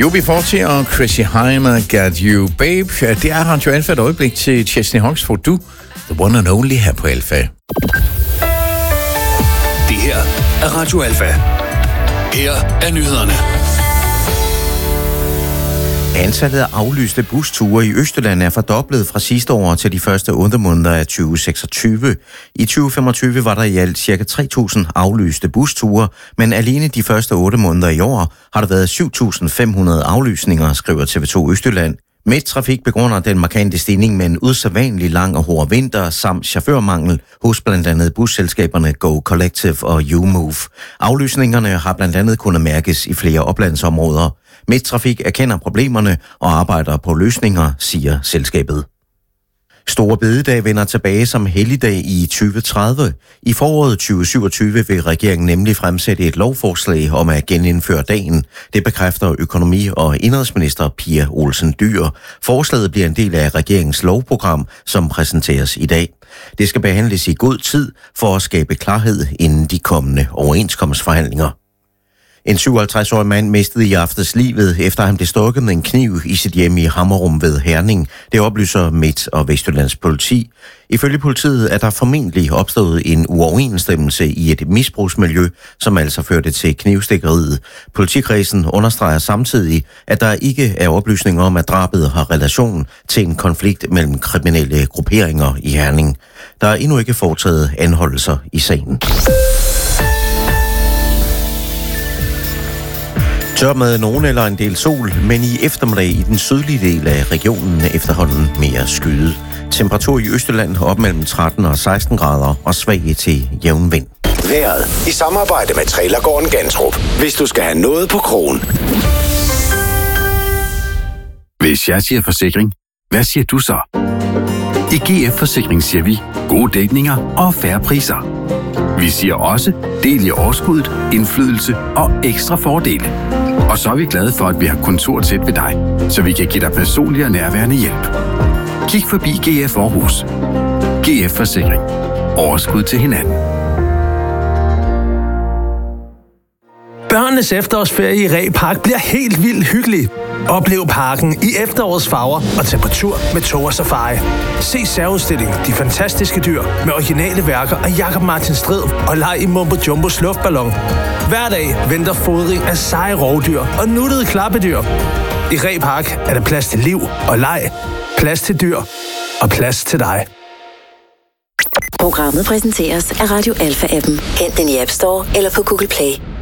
UB40 og Chrissy Hymne, Got You Babe. Det er Radio Alfa et øjeblik til Chesney Hawks for du, the one and only her på Alfa. Det her er Radio Alfa. Her er nyhederne. Antallet af aflyste busture i Østjylland er fordoblet fra sidste år til de første 8 måneder af 2026. I 2025 var der i alt ca. 3.000 aflyste busture, men alene de første 8 måneder i år har der været 7.500 aflysninger, skriver TV2 Østjylland. Midttrafik begrunder den markante stigning med en usædvanlig lang og hård vinter samt chaufførmangel hos blandt andet busselskaberne Go Collective og U-Move. Aflysningerne har blandt andet kunnet mærkes i flere oplandsområder. Midttrafik erkender problemerne og arbejder på løsninger, siger selskabet. Store Bededag vender tilbage som helligdag i 2030. I foråret 2027 vil regeringen nemlig fremsætte et lovforslag om at genindføre dagen. Det bekræfter økonomi- og indenrigsminister Pia Olsen Dyhr. Forslaget bliver en del af regeringens lovprogram, som præsenteres i dag. Det skal behandles i god tid for at skabe klarhed inden de kommende overenskomstforhandlinger. En 57-årig mand mistede i aftes livet, efter han blev stukket med en kniv i sit hjem i Hammerum ved Herning. Det oplyser Midt- og Vestjyllands politi. Ifølge politiet er der formentlig opstået en uoverensstemmelse i et misbrugsmiljø, som altså førte til knivstikkeriet. Politikredsen understreger samtidig, at der ikke er oplysninger om, at drabet har relation til en konflikt mellem kriminelle grupperinger i Herning. Der er endnu ikke foretaget anholdelser i sagen. Tør med nogen eller en del sol, men i eftermiddag i den sydlige del af regionen efterhånden mere skyde. Temperatur i Østjylland op mellem 13 og 16 grader og svag til jævn vind. Vejret i samarbejde med Trailergården Gantrup. Hvis du skal have noget på krogen. Hvis jeg siger forsikring, hvad siger du så? I GF Forsikring siger vi gode dækninger og fair priser. Vi siger også del i overskuddet, indflydelse og ekstra fordele. Og så er vi glade for, at vi har kontor tæt ved dig, så vi kan give dig personlig og nærværende hjælp. Kig forbi GF Aarhus. GF Forsikring. Overskud til hinanden. Børnenes efterårsferie i Reh Park bliver helt vildt hyggelig. Oplev parken i efterårets farver og tag på tur med Tog og Safari. Se særudstillingen De Fantastiske Dyr med originale værker af Jakob Martin Strid og leg i Mumbo Jumbos luftballon. Hver dag venter fodring af seje rovdyr og nuttede klappedyr. I Reh Park er der plads til liv og leg, plads til dyr og plads til dig. Programmet præsenteres af Radio Alfa-appen. Hent den i App Store eller på Google Play.